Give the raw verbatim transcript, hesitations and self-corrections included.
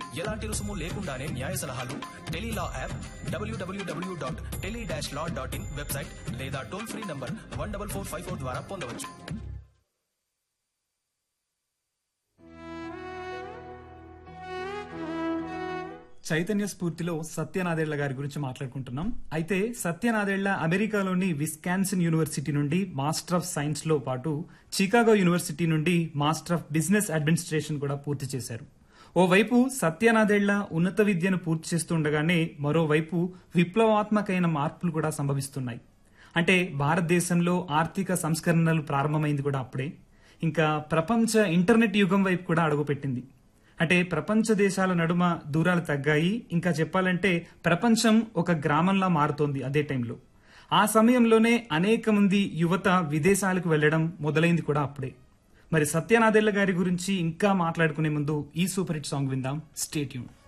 ఎలాంటి రుసుము లేకుండానే న్యాయ సలహాలు Tele-Law app, WWW dot tele dash law dot in website లేదా toll free number one double four five four ద్వారా పొందవచ్చు. చైతన్య స్ఫూర్తిలో సత్యనాదేళ్ల గారి గురించి మాట్లాడుకుంటున్నాం. అయితే సత్యనాదేళ్ల అమెరికాలోని విస్కాన్సిన్ యూనివర్సిటీ నుండి మాస్టర్ ఆఫ్ సైన్స్ లో పాటు చికాగో యూనివర్సిటీ నుండి మాస్టర్ ఆఫ్ బిజినెస్ అడ్మినిస్ట్రేషన్ కూడా పూర్తి చేశారు. ఓవైపు సత్యనాదేళ్ల ఉన్నత విద్యను పూర్తి చేస్తుండగానే మరోవైపు విప్లవాత్మకమైన మార్పులు కూడా సంభవిస్తున్నాయి. అంటే భారతదేశంలో ఆర్థిక సంస్కరణలు ప్రారంభమైంది కూడా అప్పుడే. ఇంకా ప్రపంచ ఇంటర్నెట్ యుగం వైపు కూడా అడుగుపెట్టింది. అంటే ప్రపంచ దేశాల నడుమ దూరాలు తగ్గాయి. ఇంకా చెప్పాలంటే ప్రపంచం ఒక గ్రామంలా మారుతోంది అదే టైంలో. ఆ సమయంలోనే అనేక మంది యువత విదేశాలకు వెళ్లడం మొదలైంది కూడా అప్పుడే. మరి సత్యనాదేళ్ల గారి గురించి ఇంకా మాట్లాడుకునే ముందు ఈ సూపర్ హిట్ సాంగ్ విందాం. Stay tune.